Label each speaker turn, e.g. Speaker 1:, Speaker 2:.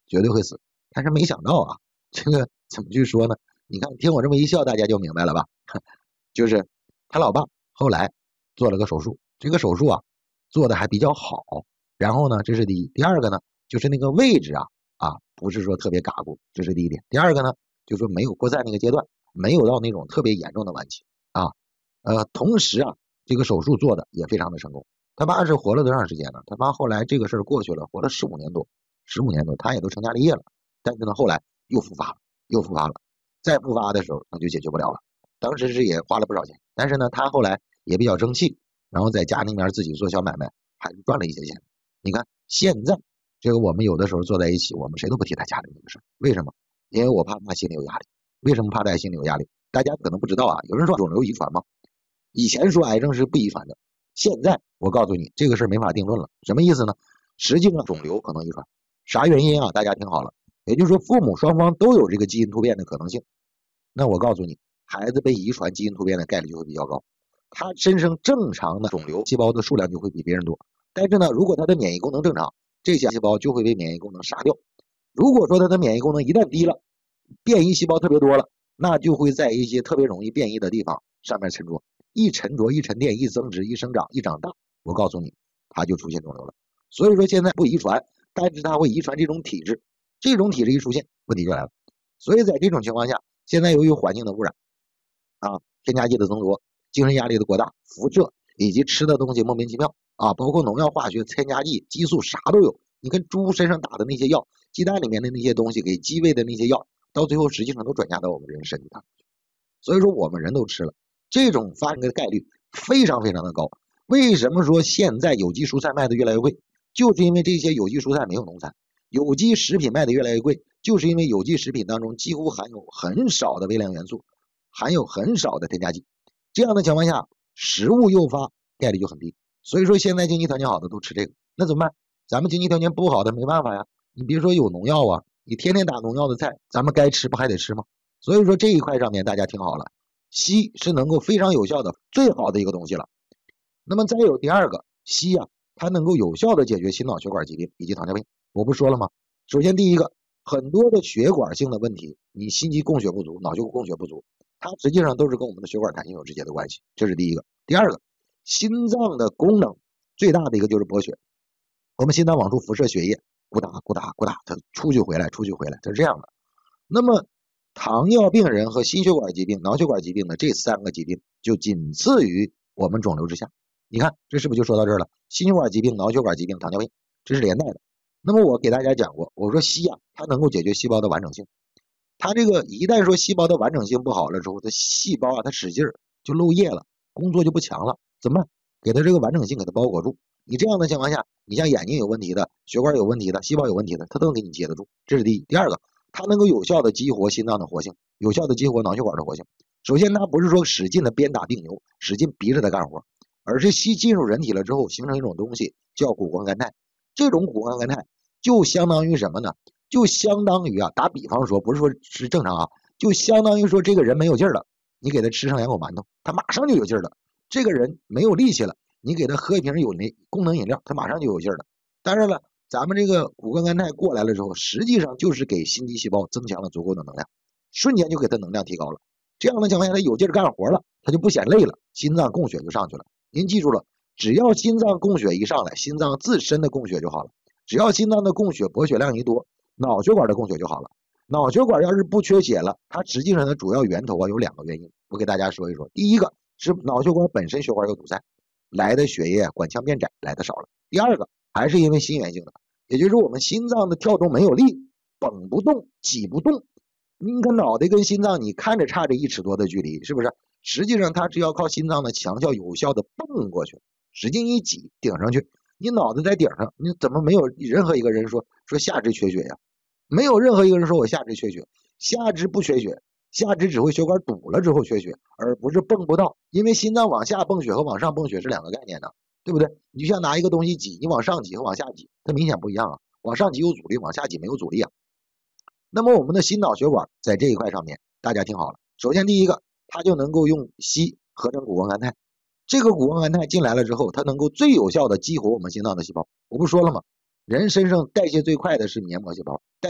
Speaker 1: 绝对会死。但是没想到啊，这个怎么去说呢？你看听我这么一笑，大家就明白了吧？就是他老爸后来做了个手术，这个手术啊做的还比较好。然后呢，这是第一。第二个呢，就是那个位置不是说特别嘎咕，这是第一点。第二个呢，就是说没有扩散那个阶段，没有到那种特别严重的晚期啊。同时啊，这个手术做的也非常的成功。他妈是活了多长时间呢？他妈后来这个事儿过去了，活了15年多，15年多，他也都成家立业了。但是呢，后来又复发了，再复发的时候那就解决不了了。当时是也花了不少钱，但是呢，他后来也比较争气，然后在家里面自己做小买卖，还是赚了一些钱。你看现在这个我们有的时候坐在一起，我们谁都不提他家里这个事儿，为什么？因为我怕他心里有压力。为什么怕他心里有压力？大家可能不知道啊，有人说肿瘤遗传吗？以前说癌症是不遗传的，现在我告诉你这个事儿没法定论了。什么意思呢？实际上肿瘤可能遗传，啥原因啊？大家听好了，也就是说父母双方都有这个基因突变的可能性。那我告诉你，孩子被遗传基因突变的概率就会比较高，他身上正常的肿瘤细胞的数量就会比别人多。但是呢，如果他的免疫功能正常，这些细胞就会被免疫功能杀掉。如果说他的免疫功能一旦低了，变异细胞特别多了，那就会在一些特别容易变异的地方上面沉着，一沉着一沉淀一增殖一生长一长大，我告诉你，它就出现肿瘤了。所以说现在不遗传，但是它会遗传这种体质，这种体质一出现，问题就来了。所以在这种情况下，现在由于环境的污染添加剂的增多，精神压力的过大，辐射以及吃的东西莫名其妙包括农药、化学、添加剂、激素啥都有。你看猪身上打的那些药，鸡蛋里面的那些东西，给鸡喂的那些药，到最后实际上都转嫁到我们人身体上。所以说我们人都吃了，这种发生的概率非常非常的高。为什么说现在有机蔬菜卖的越来越贵？就是因为这些有机蔬菜没有农残。有机食品卖的越来越贵，就是因为有机食品当中几乎含有很少的微量元素，含有很少的添加剂。这样的情况下，食物诱发概率就很低。所以说现在经济条件好的都吃这个，那怎么办？咱们经济条件不好的没办法呀。你别说有农药你天天打农药的菜，咱们该吃不还得吃吗？所以说这一块上面大家听好了，硒是能够非常有效的最好的一个东西了。那么再有第二个，硒它能够有效的解决心脑血管疾病以及糖尿病。我不说了吗？首先第一个，很多的血管性的问题，你心肌供血不足，脑血管供血不足，它实际上都是跟我们的血管弹性有直接的关系，这是第一个。第二个，心脏的功能最大的一个就是补血，我们心脏往出辐射血液，咕哒咕哒咕哒，它出去回来，它是这样的。那么糖尿病人和心血管疾病、脑血管疾病的这3个疾病就仅次于我们肿瘤之下。你看这是不是就说到这儿了？心血管疾病、脑血管疾病、糖尿病，这是连带的。那么我给大家讲过，我说硒它能够解决细胞的完整性。它这个一旦说细胞的完整性不好了之后，它细胞它使劲就漏液了，工作就不强了，怎么办？给它这个完整性给它包裹住。你这样的情况下，你像眼睛有问题的、血管有问题的、细胞有问题的，它都能给你接得住。这是第一。第二个，它能够有效的激活心脏的活性，有效的激活脑血管的活性。首先它不是说使劲的鞭打病牛，使劲逼着它干活，而是硒进入人体了之后形成一种东西叫谷胱甘肽。这种谷胱甘肽就相当于什么呢？就相当于打比方说，不是说是正常就相当于说这个人没有劲儿了，你给他吃上2口馒头，他马上就有劲儿了。这个人没有力气了，你给他喝一瓶有功能饮料，他马上就有劲儿了。当然了，咱们这个谷胱甘肽过来了之后，实际上就是给心肌细胞增强了足够的能量，瞬间就给他能量提高了。这样的情况下，他有劲儿干活了，他就不显累了，心脏供血就上去了。您记住了，只要心脏供血一上来，心脏自身的供血就好了。只要心脏的供血补血量一多，脑血管的供血就好了。脑血管要是不缺血了，它实际上的主要源头有2个原因，我给大家说一说。第一个是脑血管本身血管有堵塞，来的血液管腔变窄，来的少了。第二个还是因为心源性的，也就是我们心脏的跳动没有力，绷不动，挤不动。你看脑袋跟心脏，你看着差着1尺多的距离，是不是？实际上它只要靠心脏的强效有效的蹦过去，使劲一挤顶上去，你脑袋在顶上，你怎么没有任何一个人说下肢缺血呀？没有任何一个人说我下肢缺血，下肢不缺血，下肢只会血管堵了之后缺血，而不是蹦不到。因为心脏往下泵血和往上泵血是2个概念的，对不对？你就像拿一个东西挤，你往上挤和往下挤，它明显不一样往上挤有阻力，往下挤没有阻力那么我们的心脑血管在这一块上面，大家听好了。首先第一个，它就能够用硒合成谷胱甘肽。这个谷胱甘肽进来了之后，它能够最有效的激活我们心脏的细胞。我不说了吗？人身上代谢最快的是黏膜细胞。